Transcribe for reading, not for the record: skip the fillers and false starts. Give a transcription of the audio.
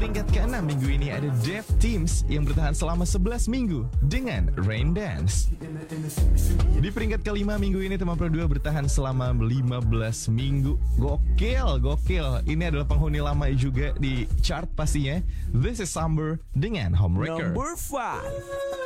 peringkat ke-6 minggu ini ada Dev Teams yang bertahan selama 11 minggu dengan Rain Dance. Di peringkat ke-5 minggu ini Teman Pro 2 bertahan selama 15 minggu. Gokil. Ini adalah penghuni lama juga di chart pastinya. This is Summer dengan Homewrecker. Number 5.